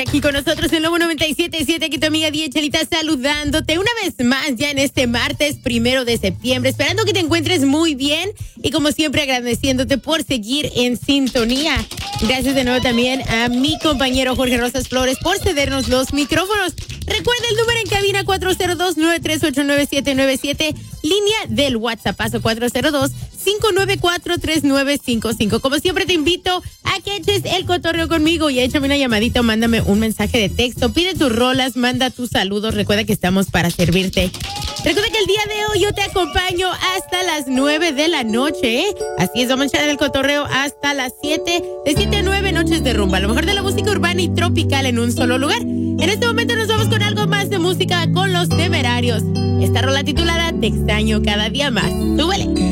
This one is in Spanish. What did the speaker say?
aquí con nosotros en Lobo 97.7, aquí tu amiga Diechelita saludándote una vez más ya en este martes 1 de septiembre, esperando que te encuentres muy bien y como siempre agradeciéndote por seguir en sintonía. Gracias de nuevo también a mi compañero Jorge Rosas Flores por cedernos los micrófonos. Recuerda el número en cabina 402-938-9797, línea del WhatsApp paso 402-594-3955. Como siempre te invito a que eches el cotorreo conmigo y échame una llamadita o mándame un mensaje de texto. Pide tus rolas, manda tus saludos. Recuerda que estamos para servirte. Recuerda que el día de hoy yo te acompaño hasta las 9 de la noche. Así es, vamos a echar el cotorreo hasta las 7, de 7 a 9 noches de rumba. Lo mejor de la música urbana y tropical en un solo lugar. En este momento nos vamos con algo más de música con Los Temerarios. Esta rola titulada Te extraño cada día más. ¡Súbele!